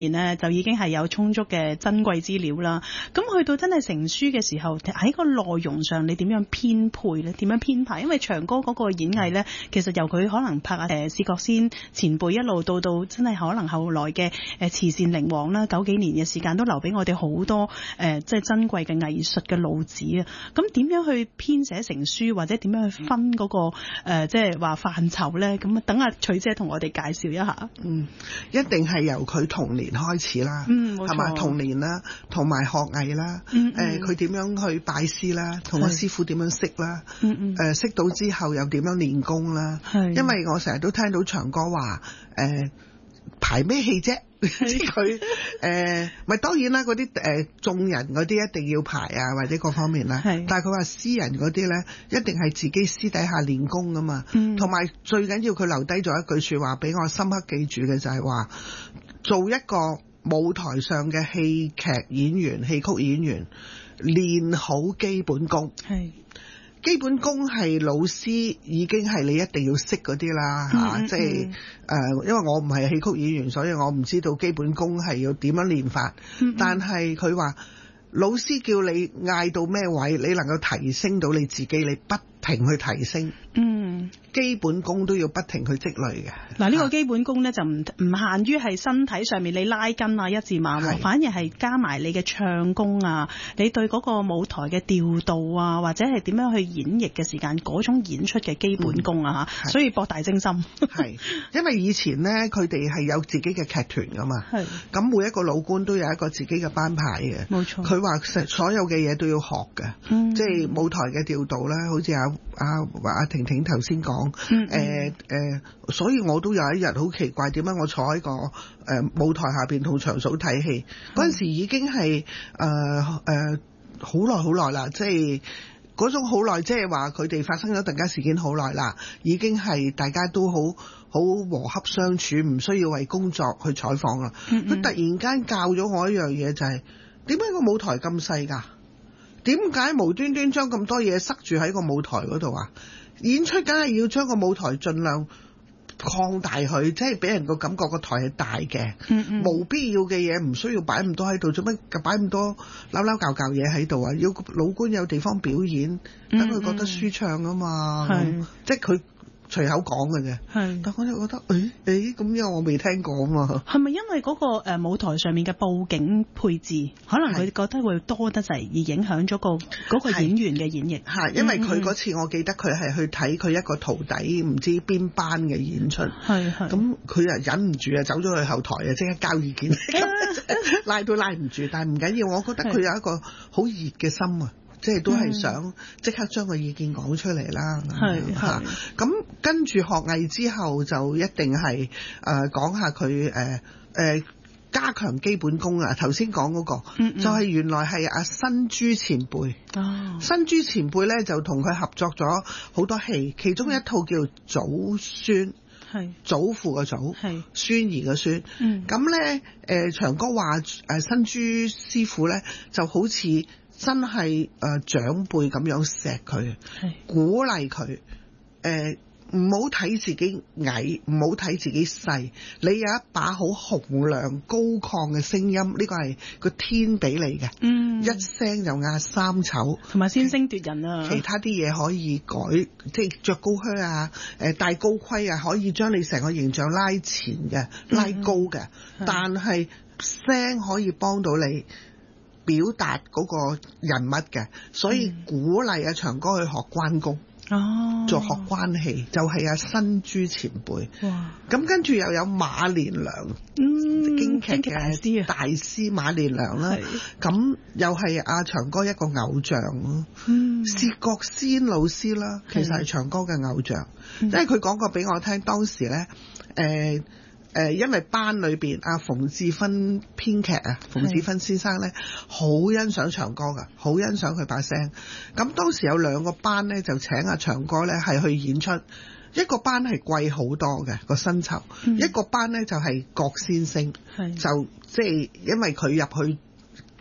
呢就已經係有充足嘅珍貴資料啦。咁去到真係成書嘅時候，喺個內容上你點樣編配呢？點樣編排？因為長哥嗰個演藝呢，其實由佢可能拍視覺先前輩一路到真係可能後來嘅慈善靈王啦，9幾年嘅時間都留俾我哋好多即係珍貴嘅藝術嘅路子啊。咁點樣去編寫成書，或者點樣去分嗰個即係話範疇呢？咁等阿翠姐同我哋介紹一下。 一定係由佢童年開始啦，係嘛？童年啦，同埋學藝啦，佢點樣去拜師啦，同個師傅點樣識啦，識到之後又點樣練功啦。因為我成日都聽到長哥話排咩戲啫？佢咪當然啦，嗰啲眾人嗰啲一定要排啊，或者各方面啦。但係佢話私人嗰啲咧，一定係自己私底下練功噶嘛。同埋最緊要佢留低咗一句説話俾我深刻記住嘅，就係話做一個舞台上嘅戲劇演員、戲曲演員，練好基本功。基本功係老師已經係你一定要識嗰啲啦嚇，即係因為我唔係戲曲演員，所以我唔知道基本功係要點樣練法。但係佢話老師叫你嗌到咩位，你能夠提升到你自己，你不停去提升。基本功都要不停去積累嘅。嗱， 呢個基本功咧就唔限於係身體上面你拉筋啊、一字馬，反而係加埋你嘅唱功啊，你對嗰個舞台嘅調度啊，或者係點樣去演繹嘅時間嗰種演出嘅基本功啊嚇，所以博大精深。 係，因為以前咧佢哋係有自己嘅劇團噶嘛，咁每一個老官都有一個自己嘅班牌嘅。冇錯。佢話所有嘅嘢都要學嘅，即係舞台嘅調度咧，好似阿婷婷頭先講。所以我都有一日好奇怪，點解我坐喺個舞台下邊同長嫂睇戲嗰陣時已經係好耐啦，即係嗰種好耐，即係話佢哋發生咗突然間事件好耐啦，已經係大家都好和洽相處，唔需要為工作去採訪啦。佢突然間教咗我一樣嘢，就係點解個舞台咁細㗎？點解無端端將咁多嘢塞住喺個舞台嗰度啊？演出梗係要將個舞台盡量擴大佢，即係俾人個感覺個台係大嘅。冇必要嘅嘢唔需要擺咁多喺度，做乜擺咁多撈撈教嘢喺度啊？要老官有地方表演，等佢覺得舒暢啊嘛。即係佢隨口講嘅啫，但我就覺得咁樣我未聽過啊嘛。 係咪因為嗰個舞台上面嘅佈景配置，可能佢覺得會多得滯，而影響咗嗰個演員嘅演繹？係， 因為佢嗰次我記得佢係去睇佢一個徒弟唔知邊班嘅演出，咁佢又忍唔住啊，走咗去後台啊，即刻交意見，拉都拉唔住，但係唔緊要，我覺得佢有一個好熱嘅心啊。即係都係想即刻將個意見講出嚟啦。咁跟住學藝之後就一定係講下佢加強基本功啊。頭先講嗰個就係原來係阿新珠前輩。新珠前輩咧就同佢合作咗好多戲，其中一套叫祖孫。祖父嘅祖，孫兒嘅孫。咁咧長哥話新珠師傅咧就好似真係長輩咁樣錫佢，鼓勵佢，唔好睇自己矮，唔好睇自己細。你有一把好洪亮高亢嘅聲音，呢個係個天俾你嘅。一聲就壓三丑， 同埋先聲奪人啊！ 其他啲嘢可以改，即係着高靴啊，戴高盔啊，可以將你成個形象拉前嘅，拉高嘅。但係聲可以幫到你表達嗰個人物嘅，所以鼓勵阿長哥去學關公，做學關戲，就係阿新珠前輩。咁跟住又有馬連良，京劇嘅大師馬連良啦。咁又係阿長哥一個偶像咯。薛覺先老師啦，其實係長哥嘅偶像，因為佢講過俾我聽，當時咧因為班裏邊阿馮志芬編劇啊，馮志芬先生咧好欣賞長哥噶，好欣賞佢把聲。咁當時有兩個班咧，就請阿長哥咧係去演出。一個班係貴好多嘅個薪酬，一個班咧就係郭先生，就即係因為佢入去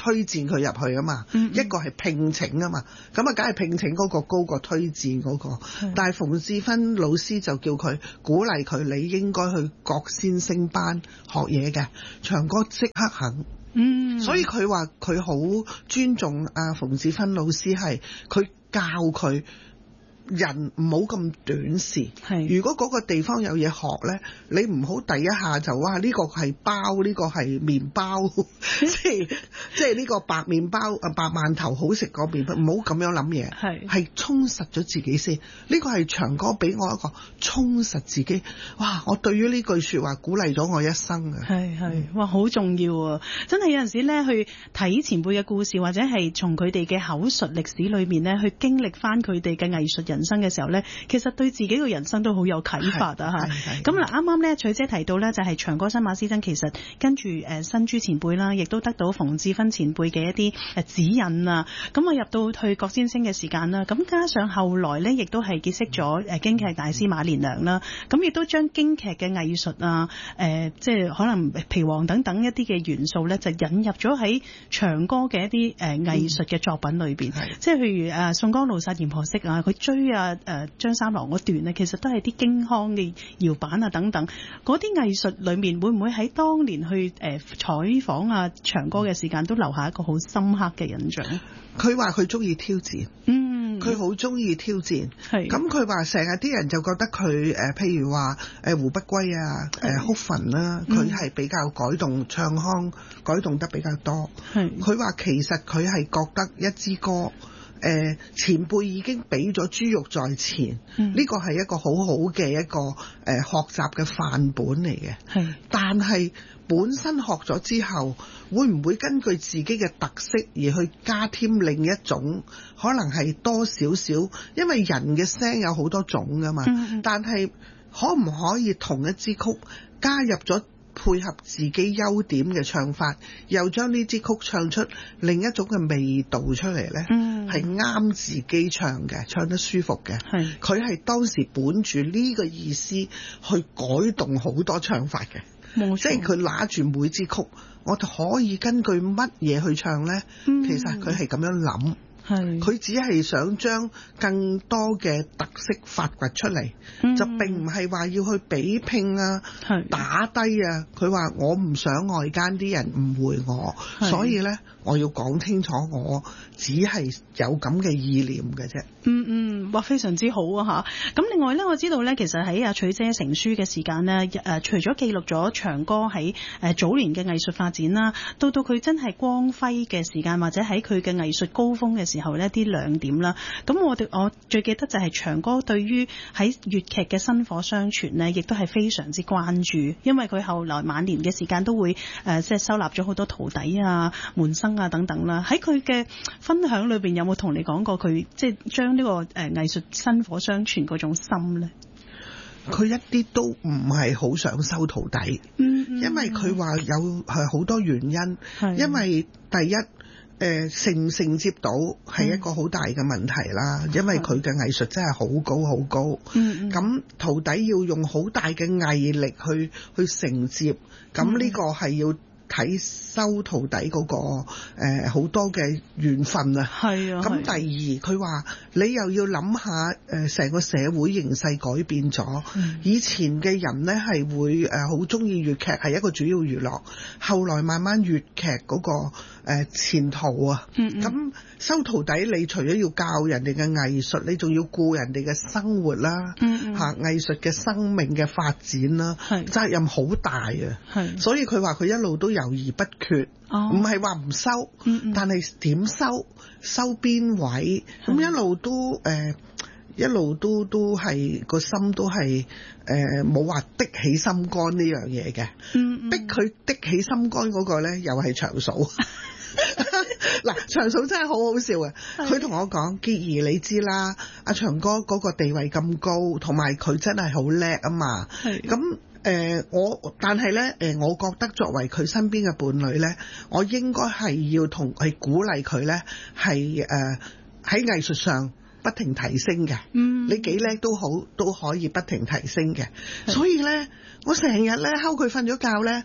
推薦佢入去啊嘛，一個係聘請啊嘛，咁啊梗係聘請嗰個高過推薦嗰個。但係馮志芬老師就叫佢鼓勵佢，你應該去郭先生班學嘢嘅，長哥即刻肯。所以佢話佢好尊重阿馮志芬老師，係佢教佢人唔好咁短視。如果嗰個地方有嘢學呢，你唔好第一下就話呢個係包，呢個係麵包，即係呢個白麵包白饅頭好食過麵包，唔好咁樣諗嘢。係充實咗自己先。呢個係長哥俾我一個充實自己。哇！我對於呢句説話鼓勵咗我一生啊。 哇，好重要啊！真係有陣時呢，去睇前輩嘅故事，或者係從佢哋嘅口述歷史裏面呢，去經歷翻佢哋嘅藝術人生嘅時候呢，其實對自己嘅人生都好有啟發啊！嚇。咁嗱，啱啱呢，翠姐提到呢，就係長哥新馬師曾，其實跟住新朱前輩啦，亦都得到馮志芬前輩嘅一啲指引啊。咁啊入到去郭先生嘅時間啦，咁加上後來呢，亦都係結識咗京劇大師馬連良啦。咁亦都將京劇嘅藝術啊，即係可能皮黃等等一啲嘅元素呢，就引入咗喺長哥嘅一啲藝術嘅作品裏邊。即係譬如宋江怒殺閻婆惜啊，佢追張三郎嗰段呢，其實都係啲京腔嘅搖板啊等等。嗰啲藝術裏面會唔會喺當年去採訪長哥嘅時間都留下一個好深刻嘅印象？ 佢話佢中意挑戰，佢好中意挑戰。咁佢話成日啲人就覺得佢譬如話胡不歸啊、哭墳啦，佢係比較改動唱腔，改動得比較多。佢話其實佢係覺得一支歌。前輩已經俾咗珠玉在前，呢個係一個好好嘅一個學習嘅範本嚟嘅。但係本身學咗之後，會唔會根據自己嘅特色而去加添另一種，可能係多少少？因為人嘅聲有好多種㗎嘛。但係可唔可以同一支曲加入咗配合自己優點嘅唱法，又將呢支曲唱出另一種嘅味道出嚟呢？係啱自己唱嘅，唱得舒服嘅。佢係當時本住呢個意思去改動好多唱法嘅，即係佢拿住每支曲，我可以根據乜嘢去唱呢？其實佢係咁樣諗。佢只係想將更多嘅特色發掘出嚟，就並唔係話要去比拼啊、打低啊。佢話我唔想外間啲人誤會我，所以呢，我要講清楚，我只係有咁嘅意念嘅啫。 哇，非常之好啊嚇！咁另外呢，我知道呢，其實喺阿翠姐成書嘅時間呢，除咗記錄咗長哥喺早年嘅藝術發展啦，到佢真係光輝嘅時間，或者喺佢嘅藝術高峰嘅時候呢啲亮點啦。咁我最記得就係長哥對於喺粵劇嘅薪火相傳呢，亦都係非常之關注，因為佢後來晚年嘅時間都會即係收納咗好多徒弟啊、門生啊等等啦。喺佢嘅分享裏邊有冇同你講過佢即係將呢個藝術薪火相傳嗰種心呢？ 佢一啲都唔係好想收徒弟，因為佢話有好多原因。因為第一，承唔承接到係一個好大嘅問題啦。因為佢嘅藝術真係好高好高，咁徒弟要用好大嘅毅力去承接，咁呢個係要睇收徒弟嗰個好多嘅緣分啊。咁第二，佢話你又要諗下成個社會形勢改變咗，以前嘅人呢係會好中意粵劇係一個主要娛樂，後來慢慢粵劇嗰個前途啊，咁收徒弟你除咗要教人哋嘅藝術，你仲要顧人哋嘅生活啦，藝術嘅生命嘅發展啦，責任好大啊。所以佢話佢一路都猶豫不決，唔係話唔收，但係點收邊位，咁一路都係個心都係冇話的起心肝呢樣嘢嘅，逼佢的起心肝嗰個呢，又係長嫂。嗱，長嫂真係好好笑嘅，佢同我講，潔兒你知啦，阿長哥嗰個地位咁高，同埋佢真係好叻啊嘛。咁但係呢，我覺得作為佢身邊嘅伴侶呢，我應該係要係鼓勵佢呢，係喺藝術上不停提升嘅。你幾叻都好，都可以不停提升嘅。所以呢，我成日呢睺佢瞓咗覺呢，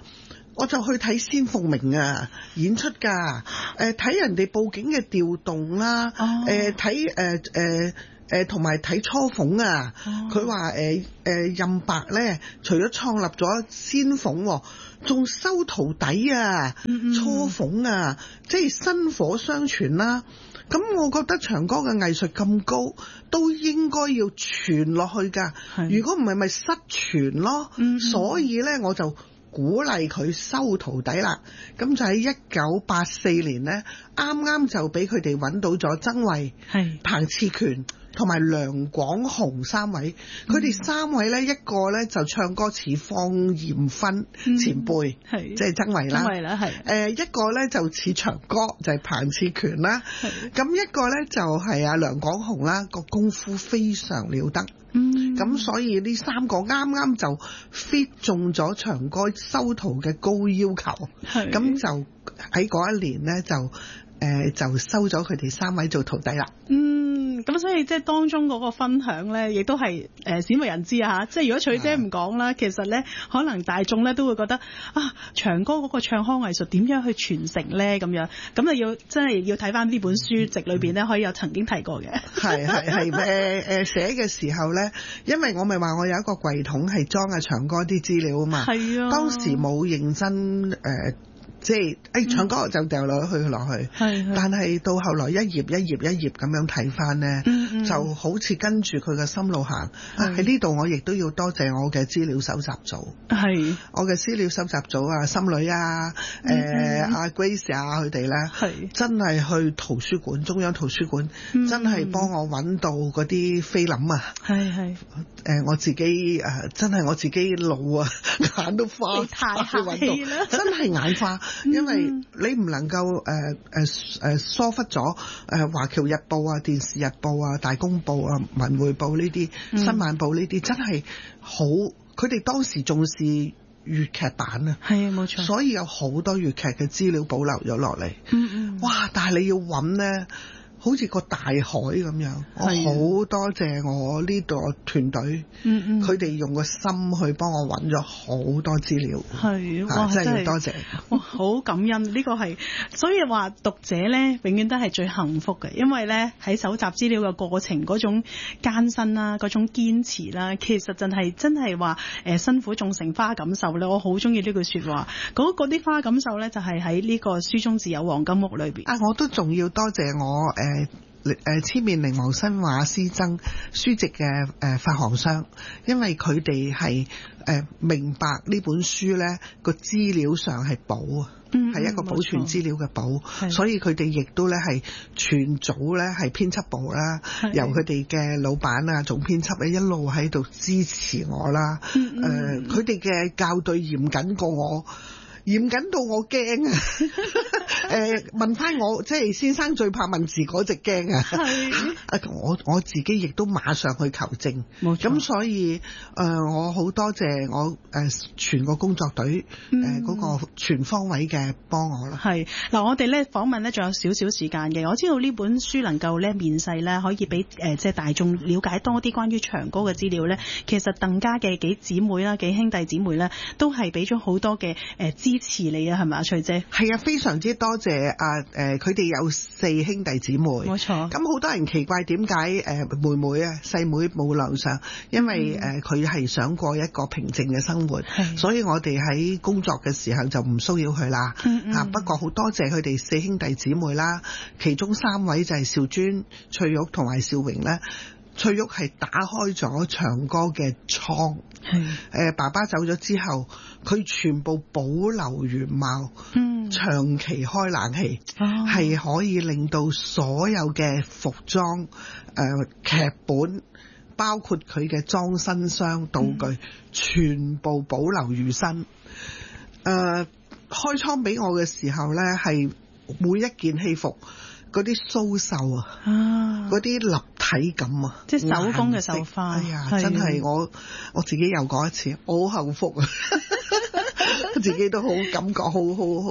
我就去睇仙鳳鳴啊演出㗎，睇人哋佈景嘅調動啦，睇同埋睇雛鳳啊，佢話任白咧，除咗創立咗仙鳳，仲收徒弟啊，雛鳳啊，即係薪火相傳啦。咁我覺得長歌嘅藝術咁高，都應該要傳落去㗎。如果唔係咪失傳咯？所以咧我就鼓勵佢收徒弟啦。咁就喺1984年咧，啱啱就俾佢哋揾到咗曾慧、彭熾權同埋梁廣雄三位。佢哋三位咧，一個咧就唱歌似方艷芬前輩，即係曾慧啦。一個咧就似長歌，就係彭熾權啦。咁一個咧就係阿梁廣雄啦，個功夫非常了得。咁所以呢三個啱啱就 fit 中咗長歌收徒嘅高要求。咁就喺嗰一年咧就收咗佢哋三位做徒弟啦。 咁所以即係當中嗰個分享咧，亦都係鮮為人知啊！即係如果翠姐唔講啦，其實咧可能大眾咧都會覺得啊，長歌嗰個唱腔藝術點樣去傳承咧咁樣，咁啊真係要睇翻呢本書籍裏邊咧，可以有曾經提過嘅。係寫嘅時候咧，因為我咪話我有一個櫃桶係裝阿長歌啲資料啊嘛。係啊，當時冇認真即係長歌就掉落去，但係到後來一頁一頁一頁咁樣睇翻呢，就好似跟住佢嘅心路行。喺呢度我亦都要多謝我嘅資料搜集組，我嘅資料搜集組啊，心女啊，阿 Grace 啊佢哋呢，真係去圖書館，中央圖書館，真係幫我揾到嗰啲菲林啊。我自己真係我自己老啊，眼都花，太客氣啦，真係眼花。因為你唔能夠疏忽咗華僑日報啊、電視日報啊、大公報啊、文匯報呢啲、新晚報呢啲，真係好，佢哋當時重視粵劇版啊，係啊，冇錯，所以有好多粵劇嘅資料保留咗落嚟。哇！但係你要揾呢，好似個大海咁樣，我好多謝我呢個團隊，佢哋用個心去幫我揾咗好多資料，真係要多謝。 哇，好感恩呢個係，所以話讀者呢永遠都係最幸福嘅，因為呢喺搜集資料嘅過程嗰種艱辛啦，嗰種堅持啦，其實真係話辛苦種成花錦繡咧，我好中意呢句説話。嗰啲花錦繡呢，就係喺呢個書中自有黃金屋裏邊。 我都仲要多謝我千面靈王新畫師曾書籍嘅發行商，因為佢哋係明白呢本書呢個資料上係寶啊，係一個保存資料嘅寶，所以佢哋亦都呢係全組呢係編輯部啦，由佢哋嘅老闆啊總編輯呢一路喺度支持我啦。佢哋嘅校對嚴謹過我，嚴謹到我驚啊！問翻我，即係先生最怕問字嗰隻驚啊！我自己亦都馬上去求證，咁所以我好多謝我全個工作隊嗰個全方位嘅幫我啦。係嗱，我哋咧訪問咧仲有少少時間嘅，我知道呢本書能夠咧面世咧，可以俾即係大眾了解多啲關於長歌嘅資料咧。其實鄧家嘅幾姊妹啦、幾兄弟姊妹咧，都係俾咗好多嘅支持你啊，係咪啊，翠姐？ 係啊，非常之多謝佢哋有4兄弟姊妹，冇錯。咁好多人奇怪點解妹妹啊細妹冇留上，因為佢係想過一個平靜嘅生活，所以我哋喺工作嘅時候就唔騷擾佢啦。不過好多謝佢哋4兄弟姊妹啦，其中3位就係邵尊、翠玉同埋邵榮咧。翠玉係打開咗長歌嘅倉，爸爸走咗之後，佢全部保留原貌，長期開冷氣，係可以令到所有嘅服裝、劇本，包括佢嘅裝身箱道具，全部保留如新。開倉俾我嘅時候呢，係每一件戲服嗰啲蘇繡啊，嗰啲立體感啊， 即係手工嘅繡花。 哎呀，真係我自己又講一次，我好幸福啊！自己都好感覺好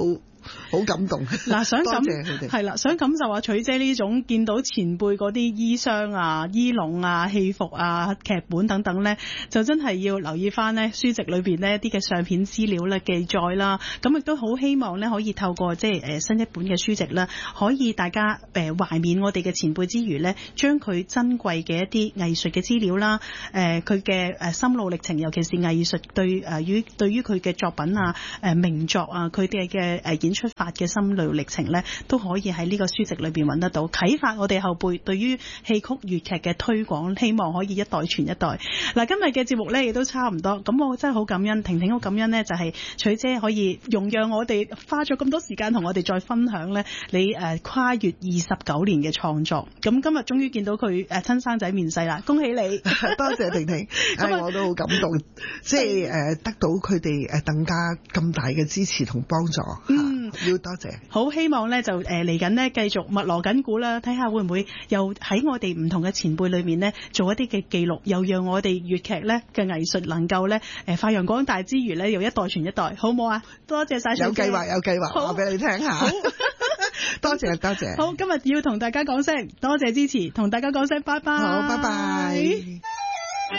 好感動。 嗱，想感多謝佢哋係啦，想感受下取姐呢種見到前輩嗰啲衣裳啊、衣籠啊、戲服啊、劇本等等咧，就真係要留意翻咧書籍裏邊呢一啲嘅相片資料咧記載啦。咁亦都好希望咧可以透過即係新一本嘅書籍啦，可以大家懷緬我哋嘅前輩之餘咧，將佢珍貴嘅一啲藝術嘅資料啦，佢嘅心路歷程，尤其是藝術對於佢嘅作品啊、名作啊，佢哋嘅演出法嘅心路歷程咧，都可以喺呢個書籍裏邊揾得到，啟發我哋後輩對於戲曲粵劇嘅推廣，希望可以一代傳一代。嗱，今日嘅節目咧亦都差唔多，咁我真係好感恩，婷婷好感恩呢，就係取姐可以容讓我哋花咗咁多時間同我哋再分享咧，你跨越29年嘅創作。咁今日終於見到佢親生仔面世啦，恭喜你！ 多謝婷婷，我都好感動，即係得到佢哋更加咁大嘅支持同幫助。要多謝。 好希望咧就嚟緊呢繼續密鑼緊鼓啦，睇下會唔會又喺我哋唔同嘅前輩裏面呢做一啲嘅記錄，又讓我哋粵劇咧嘅藝術能夠咧發揚光大之餘咧，又一代傳一代，好唔好啊？多謝晒。 有計劃，話俾你聽下。多謝。 好，今日要同大家講聲多謝支持，同大家講聲拜拜。 好，拜拜。